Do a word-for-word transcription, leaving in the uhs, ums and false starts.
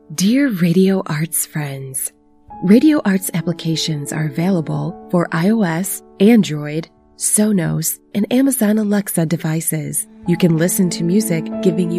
Dear Radio Arts friends, Radio Arts applications are available for iOS, Android, Sonos, and Amazon Alexa devices. You can listen to music giving you